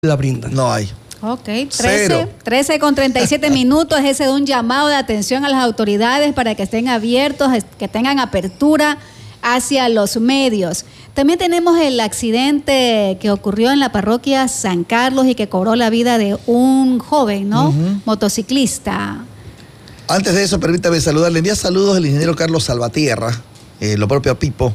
la brindan. No hay. Ok, 13 con 37 minutos. Ese de un llamado de atención a las autoridades para que estén abiertos, que tengan apertura hacia los medios. También tenemos el accidente que ocurrió en la parroquia San Carlos y que cobró la vida de un joven, ¿no? Motociclista. Antes de eso, permítame saludar. Le envía saludos al ingeniero Carlos Salvatierra, lo propio a Pipo.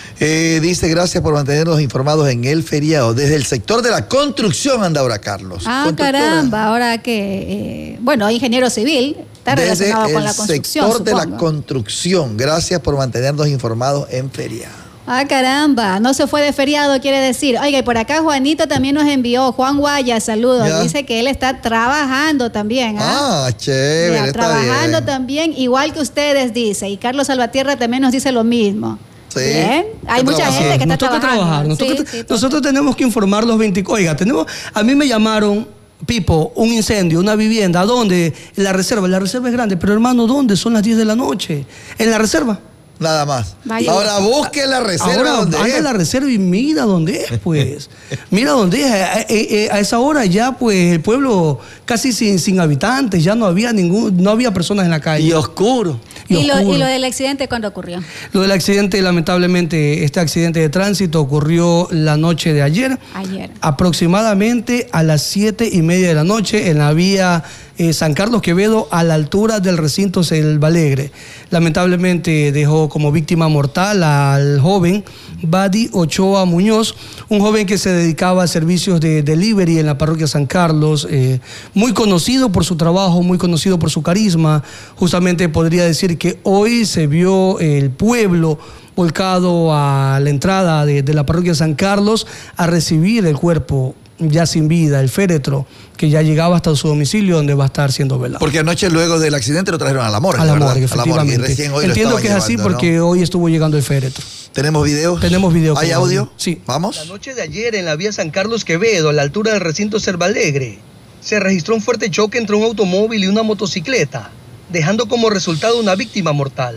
Dice, gracias por mantenernos informados en el feriado. Desde el sector de la construcción anda ahora Carlos. Ah, caramba, ahora que, bueno, ingeniero civil, está relacionado con la construcción, sector de la construcción. Gracias por mantenernos informados en feriado. Ah, caramba, no se fue de feriado, quiere decir. Oiga, y por acá Juanito también nos envió, Juan Guaya, saludos. Ya. Dice que él está trabajando también. Chévere, ya, trabajando bien. También, igual que ustedes, dice. Y Carlos Salvatierra también nos dice lo mismo. Sí. Bien. Hay mucha gente que está trabajando. Nosotros tenemos que informar los 24. Oiga, a mí me llamaron, Pipo, un incendio, una vivienda. ¿Dónde? En la reserva. La reserva es grande. Pero hermano, ¿dónde? Son las 10 de la noche. En la reserva. Nada más. Vaya. Ahora busque la reserva. Ahora donde anda es. la reserva y mira dónde es, pues. Mira dónde es. A esa hora ya, pues, el pueblo casi sin habitantes, ya no había personas en la calle. Y oscuro. ¿Y lo del accidente cuándo ocurrió? Lo del accidente, lamentablemente, este accidente de tránsito ocurrió la noche de ayer. Aproximadamente a las 7:30 de la noche en la vía San Carlos Quevedo, a la altura del recinto Selva Alegre. Lamentablemente dejó como víctima mortal al joven Badi Ochoa Muñoz, un joven que se dedicaba a servicios de delivery en la parroquia San Carlos, muy conocido por su trabajo, muy conocido por su carisma. Justamente podría decir que hoy se vio el pueblo volcado a la entrada de la parroquia San Carlos a recibir el cuerpo ya sin vida, el féretro, que ya llegaba hasta su domicilio donde va a estar siendo velado. Porque anoche luego del accidente lo trajeron a la morgue. A la morgue, efectivamente. Y recién hoy entiendo que es llevando, así porque hoy estuvo llegando el féretro. ¿Tenemos videos? Tenemos videos. ¿Hay audio? Sí. ¿Vamos? La noche de ayer en la vía San Carlos Quevedo, a la altura del recinto Selva Alegre, se registró un fuerte choque entre un automóvil y una motocicleta, dejando como resultado una víctima mortal.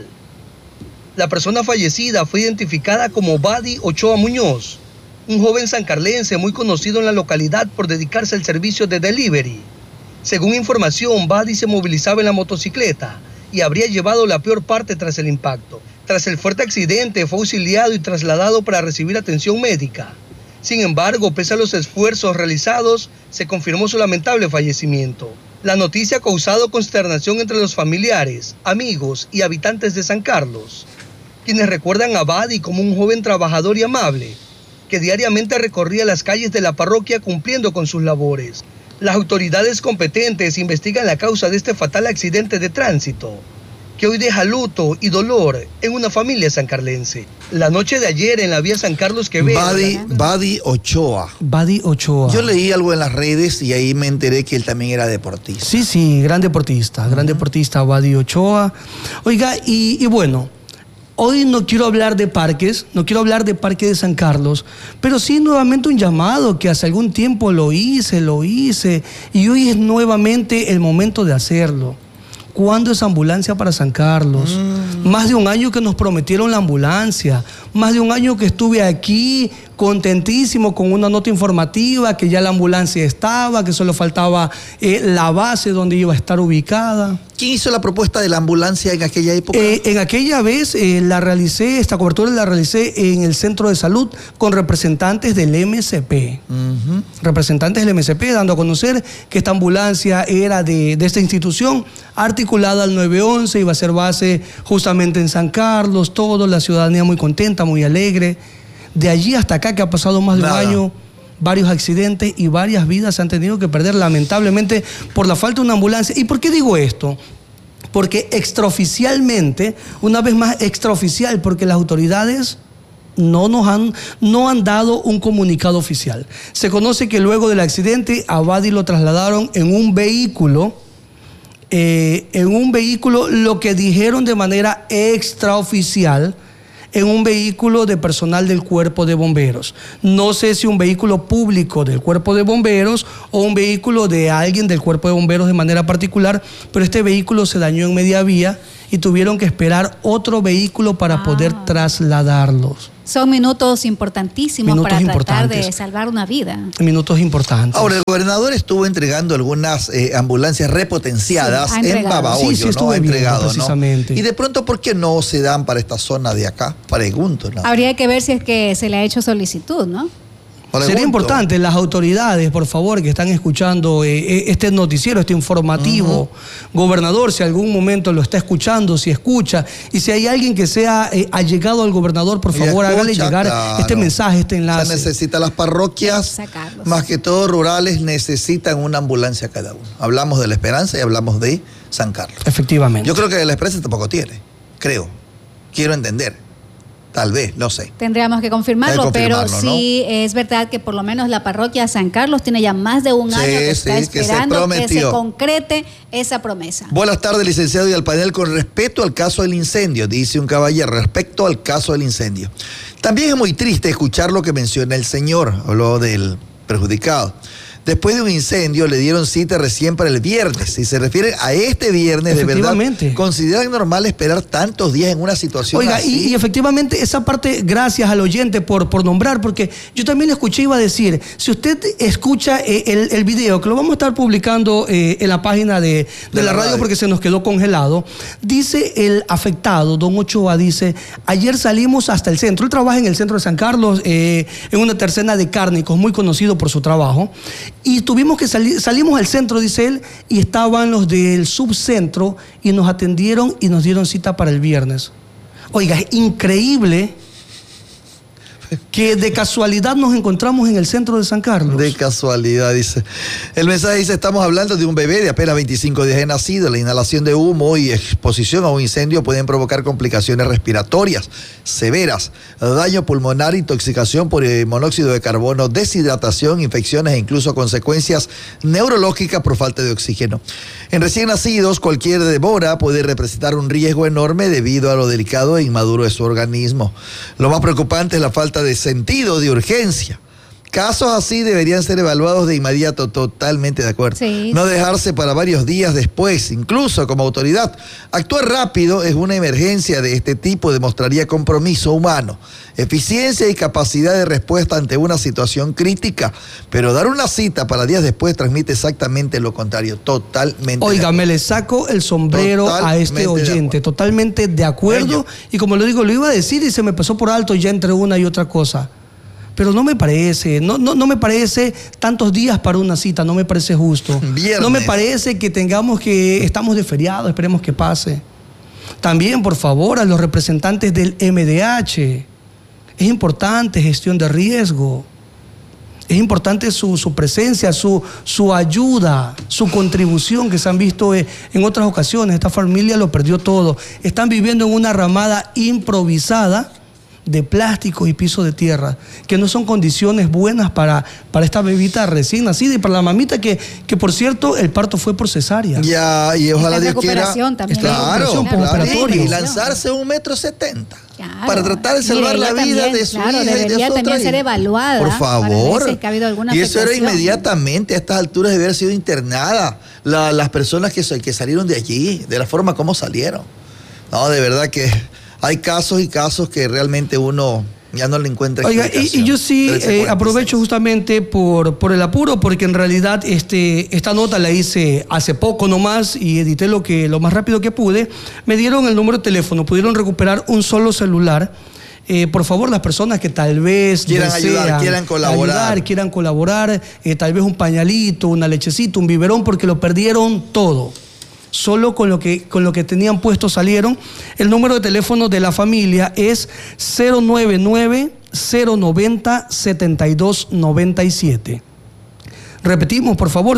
La persona fallecida fue identificada como Badi Ochoa Muñoz, un joven sancarlense muy conocido en la localidad por dedicarse al servicio de delivery. Según información, Badi se movilizaba en la motocicleta y habría llevado la peor parte tras el impacto. Tras el fuerte accidente, fue auxiliado y trasladado para recibir atención médica. Sin embargo, pese a los esfuerzos realizados, se confirmó su lamentable fallecimiento. La noticia ha causado consternación entre los familiares, amigos y habitantes de San Carlos, quienes recuerdan a Badi como un joven trabajador y amable, que diariamente recorría las calles de la parroquia cumpliendo con sus labores. Las autoridades competentes investigan la causa de este fatal accidente de tránsito, que hoy deja luto y dolor en una familia sancarlense. La noche de ayer en la vía San Carlos Quevedo. Badi Ochoa. Badi Ochoa. Yo leí algo en las redes y ahí me enteré que él también era deportista. Sí, gran deportista, Badi Ochoa. Oiga, y bueno, hoy no quiero hablar de parques, no quiero hablar de Parque de San Carlos, pero sí nuevamente un llamado que hace algún tiempo lo hice, y hoy es nuevamente el momento de hacerlo. ¿Cuándo es ambulancia para San Carlos? Más de un año que nos prometieron la ambulancia, más de un año que estuve aquí contentísimo con una nota informativa, que ya la ambulancia estaba, que solo faltaba la base donde iba a estar ubicada. ¿Quién hizo la propuesta de la ambulancia en aquella época? En aquella vez esta cobertura la realicé en el centro de salud con representantes del MSP. Representantes del MSP dando a conocer que esta ambulancia era de esta institución, articulada al 911, iba a ser base justamente en San Carlos, la ciudadanía muy contenta, muy alegre. De allí hasta acá, que ha pasado más de un año, varios accidentes y varias vidas se han tenido que perder lamentablemente por la falta de una ambulancia. ¿Y por qué digo esto? Porque extraoficialmente, una vez más extraoficial, porque las autoridades no han dado un comunicado oficial. Se conoce que luego del accidente a Badi lo trasladaron en un vehículo, lo que dijeron de manera extraoficial, en un vehículo de personal del Cuerpo de Bomberos. No sé si un vehículo público del Cuerpo de Bomberos o un vehículo de alguien del Cuerpo de Bomberos de manera particular, pero este vehículo se dañó en media vía y tuvieron que esperar otro vehículo para poder trasladarlos. Son minutos importantísimos para tratar de salvar una vida. Minutos importantes. Ahora, el gobernador estuvo entregando algunas ambulancias repotenciadas en Babahoyo, sí, estuvo entregado, precisamente. ¿no? Y de pronto, ¿por qué no se dan para esta zona de acá? Pregunto, ¿no? Habría que ver si es que se le ha hecho solicitud, ¿no? Sería importante, las autoridades, por favor, que están escuchando este noticiero, este informativo, gobernador, si algún momento lo está escuchando, si escucha, y si hay alguien que sea allegado al gobernador, por favor, hágale llegar este mensaje, este enlace. Se necesita, las parroquias, más que todo rurales, necesitan una ambulancia cada uno. Hablamos de La Esperanza y hablamos de San Carlos. Efectivamente. Yo creo que La Esperanza tampoco tiene, quiero entender. Tal vez, no sé. Tendríamos que confirmarlo, pero sí, ¿no? Es verdad que por lo menos la parroquia San Carlos tiene ya más de un año que está esperando que se concrete esa promesa. Buenas tardes, licenciado, y al panel. Con respecto al caso del incendio, dice un caballero, respecto al caso del incendio. También es muy triste escuchar lo que menciona el señor, habló del perjudicado. Después de un incendio le dieron cita recién para el viernes. Si se refiere a este viernes, de verdad, ¿consideran normal esperar tantos días en una situación así? Y efectivamente esa parte, gracias al oyente por nombrar, porque yo también le escuché, iba a decir, si usted escucha el video, que lo vamos a estar publicando en la página de la radio porque se nos quedó congelado, dice el afectado, don Ochoa, dice, ayer salimos hasta el centro, él trabaja en el centro de San Carlos, en una tercena de cárnicos, muy conocido por su trabajo, y tuvimos que salimos al centro, dice él, y estaban los del subcentro y nos atendieron y nos dieron cita para el viernes. Oiga, es increíble que de casualidad nos encontramos en el centro de San Carlos. De casualidad, dice. El mensaje dice, estamos hablando de un bebé de apenas 25 días de nacido. La inhalación de humo y exposición a un incendio pueden provocar complicaciones respiratorias severas, daño pulmonar, intoxicación por monóxido de carbono, deshidratación, infecciones e incluso consecuencias neurológicas por falta de oxígeno. En recién nacidos, cualquier demora puede representar un riesgo enorme debido a lo delicado e inmaduro de su organismo. Lo más preocupante es la falta de sentido de urgencia. Casos así deberían ser evaluados de inmediato, totalmente de acuerdo. Sí, no dejarse para varios días después, incluso como autoridad. Actuar rápido es una emergencia de este tipo, demostraría compromiso humano, eficiencia y capacidad de respuesta ante una situación crítica. Pero dar una cita para días después transmite exactamente lo contrario, totalmente. Oiga, me le saco el sombrero a este oyente, totalmente de acuerdo. Y como lo digo, lo iba a decir y se me pasó por alto ya entre una y otra cosa. Pero no me parece, no me parece tantos días para una cita, no me parece justo. Viernes. No me parece que estamos de feriado, esperemos que pase. También, por favor, a los representantes del MDH. Es importante gestión de riesgo. Es importante su presencia, su ayuda, su contribución que se han visto en otras ocasiones. Esta familia lo perdió todo. Están viviendo en una ramada improvisada de plástico y piso de tierra, que no son condiciones buenas para esta bebita recién nacida y para la mamita que por cierto, el parto fue por cesárea. Ya, y ojalá Dios quiera. También. Claro, y lanzarse 1,70 m. Claro. Para tratar de salvar la vida de su hija y de su otra ser evaluada. Por favor. Para que ha habido alguna y eso era inmediatamente, a estas alturas debe haber sido internada las personas que salieron de allí, de la forma como salieron. No, de verdad que hay casos y casos que realmente uno ya no le encuentra explicación. Oiga, y yo sí aprovecho justamente por el apuro, porque en realidad esta nota la hice hace poco nomás y edité lo más rápido que pude. Me dieron el número de teléfono, pudieron recuperar un solo celular. Por favor, las personas que tal vez quieran ayudar, quieran colaborar, tal vez un pañalito, una lechecita, un biberón, porque lo perdieron todo. Solo con lo que tenían puesto salieron. El número de teléfono de la familia es 099-090-7297. Repetimos, por favor,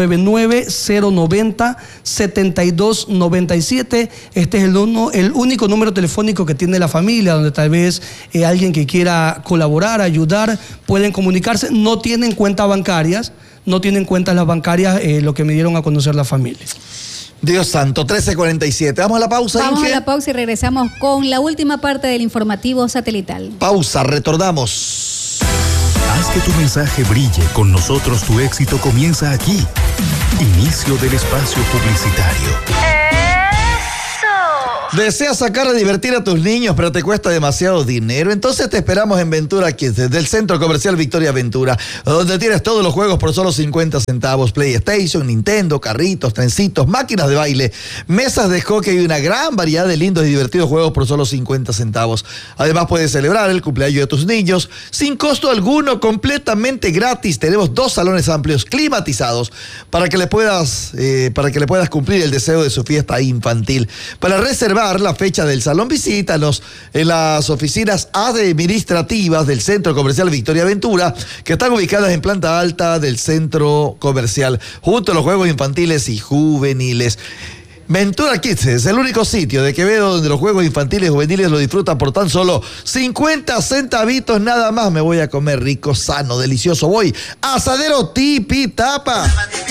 099-090-7297. Este es el único número telefónico que tiene la familia, donde tal vez alguien que quiera colaborar, ayudar, pueden comunicarse. No tienen cuentas bancarias, lo que me dieron a conocer la familia. Dios santo, 13:47. Vamos a la pausa, Vamos a la pausa y regresamos con la última parte del informativo satelital. Pausa, retornamos. Haz que tu mensaje brille. Con nosotros tu éxito comienza aquí. Inicio del espacio publicitario. ¿Deseas sacar a divertir a tus niños, pero te cuesta demasiado dinero? Entonces te esperamos en Ventura Kids, del Centro Comercial Victoria Ventura, donde tienes todos los juegos por solo 50 centavos. PlayStation, Nintendo, carritos, trencitos, máquinas de baile, mesas de hockey y una gran variedad de lindos y divertidos juegos por solo 50 centavos. Además puedes celebrar el cumpleaños de tus niños sin costo alguno, completamente gratis. Tenemos 2 salones amplios climatizados para que le puedas cumplir el deseo de su fiesta infantil. Para reservar la fecha del salón, visítanos en las oficinas administrativas del Centro Comercial Victoria Ventura, que están ubicadas en planta alta del centro comercial, junto a los juegos infantiles y juveniles. Ventura Kids es el único sitio de Quevedo donde los juegos infantiles y juveniles lo disfrutan por tan solo 50 centavitos nada más. Me voy a comer rico, sano, delicioso. Voy a Asadero Tipitapa.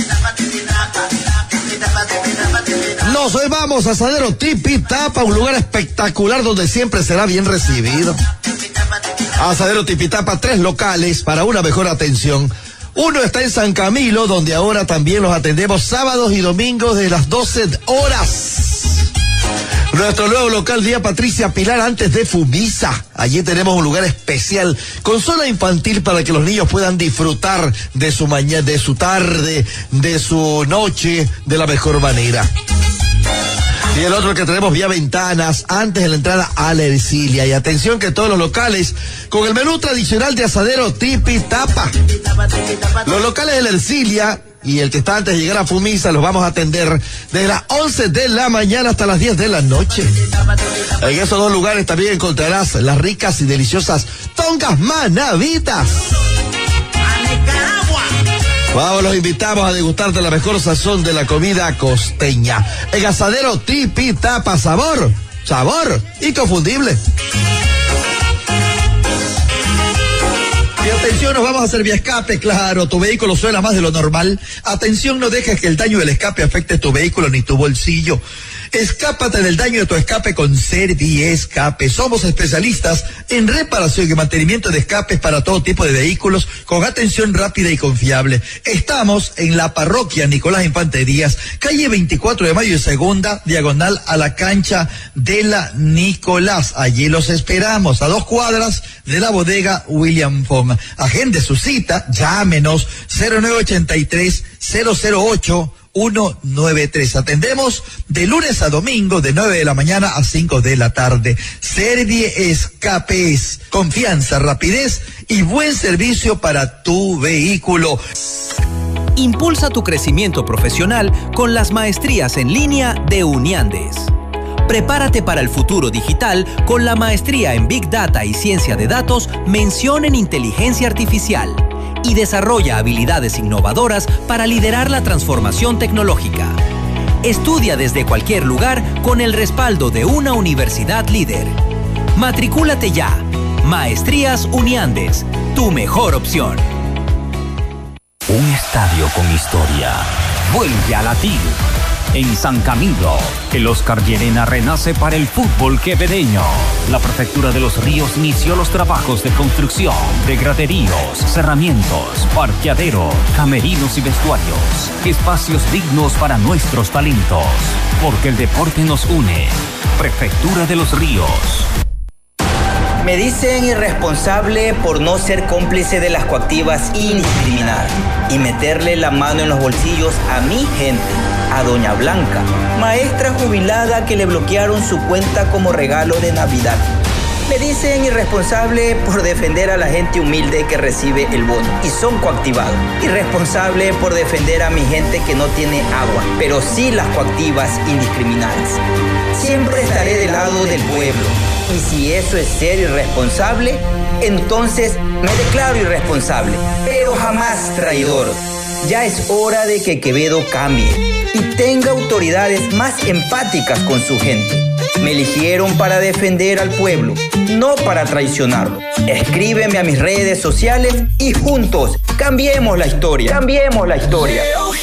Nos vamos a Asadero Tipitapa, un lugar espectacular donde siempre será bien recibido. Asadero Tipitapa, 3 locales para una mejor atención. Uno está en San Camilo, donde ahora también los atendemos sábados y domingos de las 12 horas. Nuestro nuevo local, Vía Patricia Pilar, antes de Fumisa. Allí tenemos un lugar especial con zona infantil para que los niños puedan disfrutar de su mañana, de su tarde, de su noche, de la mejor manera. Y el otro que tenemos, Vía Ventanas, antes de la entrada a la Ercilia. Y atención que todos los locales con el menú tradicional de Asadero Tipitapa. Los locales de la Ercilia y el que está antes de llegar a Fumisa los vamos a atender desde las 11 de la mañana hasta las 10 de la noche. En esos 2 lugares también encontrarás las ricas y deliciosas tongas manavitas. Vamos, los invitamos a degustar de la mejor sazón de la comida costeña. En Asadero Tipitapa, sabor inconfundible. Y atención, nos vamos a hacer vía escape, claro, tu vehículo suena más de lo normal. Atención, no dejes que el daño del escape afecte tu vehículo ni tu bolsillo. Escápate del daño de tu escape con Serviescape. Somos especialistas en reparación y mantenimiento de escapes para todo tipo de vehículos con atención rápida y confiable. Estamos en la parroquia Nicolás Infante Díaz, calle 24 de Mayo y Segunda, diagonal a la cancha de la Nicolás. Allí los esperamos, a 2 cuadras de la bodega William Fong. Agende su cita, llámenos 0983-008-193. Atendemos de lunes a domingo de 9 de la mañana a 5 de la tarde. Serviescape, confianza, rapidez y buen servicio para tu vehículo. Impulsa tu crecimiento profesional con las maestrías en línea de Uniandes. Prepárate para el futuro digital con la maestría en Big Data y Ciencia de Datos, mención en Inteligencia Artificial. Y desarrolla habilidades innovadoras para liderar la transformación tecnológica. Estudia desde cualquier lugar con el respaldo de una universidad líder. Matricúlate ya. Maestrías Uniandes, tu mejor opción. Un estadio con historia vuelve a latir. En San Camilo, el Oscar Llerena renace para el fútbol quevedeño. La Prefectura de los Ríos inició los trabajos de construcción de graderíos, cerramientos, parqueaderos, camerinos y vestuarios. Espacios dignos para nuestros talentos, porque el deporte nos une. Prefectura de los Ríos. Me dicen irresponsable por no ser cómplice de las coactivas indiscriminadas y meterle la mano en los bolsillos a mi gente, a Doña Blanca, maestra jubilada que le bloquearon su cuenta como regalo de Navidad. Me dicen irresponsable por defender a la gente humilde que recibe el bono y son coactivados. Irresponsable por defender a mi gente que no tiene agua, pero sí las coactivas indiscriminadas. Siempre estaré del lado del pueblo. Y si eso es ser irresponsable, entonces me declaro irresponsable, pero jamás traidor. Ya es hora de que Quevedo cambie y tenga autoridades más empáticas con su gente. Me eligieron para defender al pueblo, no para traicionarlo. Escríbeme a mis redes sociales y juntos cambiemos la historia. Cambiemos la historia.